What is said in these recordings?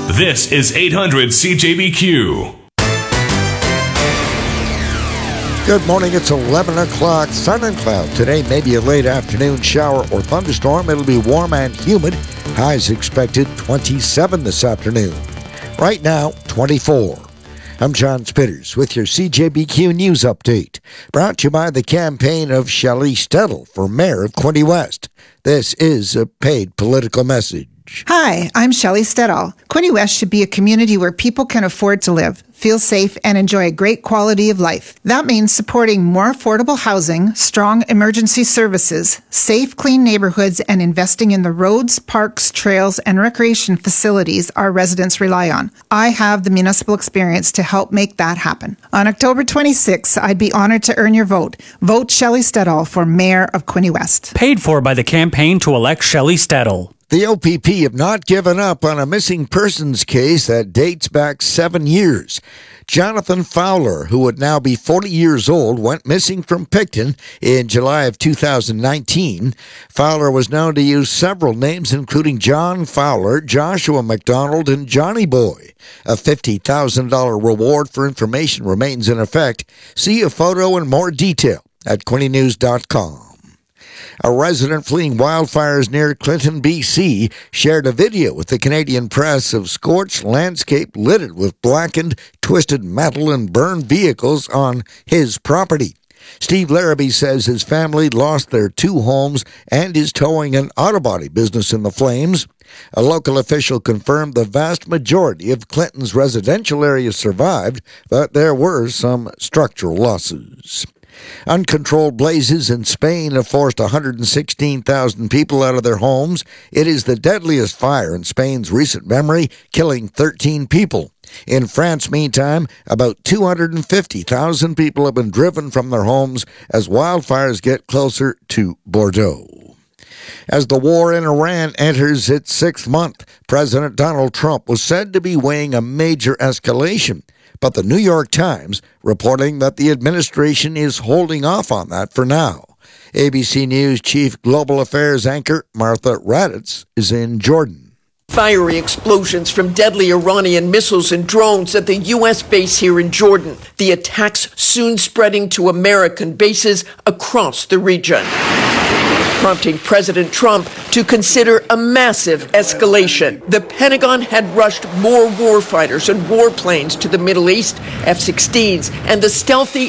This is 800 CJBQ. Good morning. It's 11 o'clock. Sun and cloud today. Maybe a late afternoon shower or thunderstorm. It'll be warm and humid. Highs expected 27 this afternoon. Right now, 24. I'm John Spitters with your CJBQ News Update. Brought to you by the campaign of Shelley Stedel for mayor of Quinte West. This is a paid political message. Hi, I'm Shelley Stedall. Quinte West should be a community where people can afford to live, feel safe, and enjoy a great quality of life. That means supporting more affordable housing, strong emergency services, safe, clean neighborhoods, and investing in the roads, parks, trails, and recreation facilities our residents rely on. I have the municipal experience to help make that happen. On October 26th, I'd be honored to earn your vote. Vote Shelley Stedall for mayor of Quinte West. Paid for by the campaign to elect Shelley Stedall. The OPP have not given up on a missing persons case that dates back 7 years. Jonathan Fowler, who would now be 40 years old, went missing from Picton in July of 2019. Fowler was known to use several names, including John Fowler, Joshua McDonald, and Johnny Boy. A $50,000 reward for information remains in effect. See a photo and more detail at QuinteNews.com. A resident fleeing wildfires near Clinton, B.C., shared a video with the Canadian press of scorched landscape littered with blackened, twisted metal and burned vehicles on his property. Steve Larrabee says his family lost their 2 homes and is towing an auto body business in the flames. A local official confirmed the vast majority of Clinton's residential areas survived, but there were some structural losses. Uncontrolled blazes in Spain have forced 116,000 people out of their homes. It is the deadliest fire in Spain's recent memory, killing 13 people. In France, meantime, about 250,000 people have been driven from their homes as wildfires get closer to Bordeaux. As the war in Iran enters its 6th month, President Donald Trump was said to be weighing a major escalation. But the New York Times reporting that the administration is holding off on that for now. ABC News Chief Global Affairs anchor Martha Raddatz is in Jordan. Fiery explosions from deadly Iranian missiles and drones at the U.S. base here in Jordan. The attacks soon spreading to American bases across the region, prompting President Trump to consider a massive escalation. The Pentagon had rushed more warfighters and warplanes to the Middle East, F-16s, and the stealthy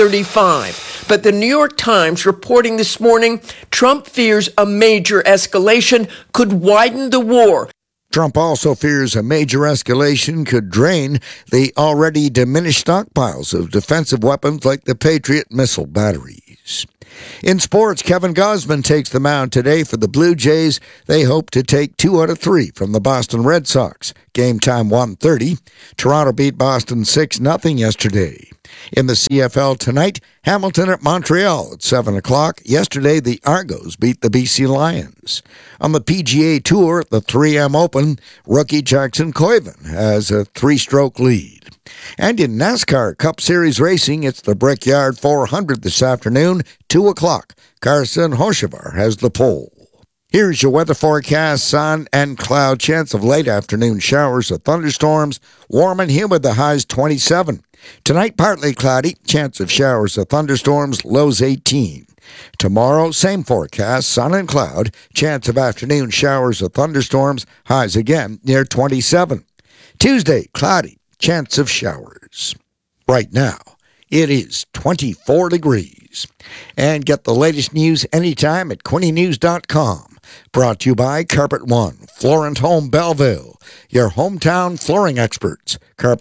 F-35. But the New York Times reporting this morning, Trump fears a major escalation could widen the war. Trump also fears a major escalation could drain the already diminished stockpiles of defensive weapons like the Patriot missile batteries. In sports, Kevin Gausman takes the mound today for the Blue Jays. They hope to take 2 out of 3 from the Boston Red Sox. Game time 1:30. Toronto beat Boston 6-0 yesterday. In the CFL tonight, Hamilton at Montreal at 7 o'clock. Yesterday, the Argos beat the BC Lions. On the PGA Tour at the 3M Open, rookie Jackson Koiven has a 3-stroke lead. And in NASCAR Cup Series racing, it's the Brickyard 400 this afternoon, 2 o'clock. Carson Hocevar has the pole. Here's your weather forecast. Sun and cloud, chance of late afternoon showers or thunderstorms. Warm and humid, the highs 27. Tonight, partly cloudy, chance of showers or thunderstorms, lows 18. Tomorrow, same forecast, sun and cloud, chance of afternoon showers or thunderstorms, highs again near 27. Tuesday, cloudy, chance of showers. Right now, it is 24 degrees. And get the latest news anytime at QuinteNews.com. Brought to you by Carpet One, Florent Home Belleville, your hometown flooring experts.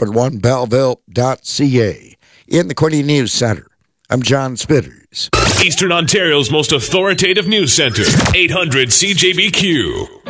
CarpetOneBelleville.ca. In the Quinte News Center, I'm John Spitters. Eastern Ontario's most authoritative news center, 800 CJBQ.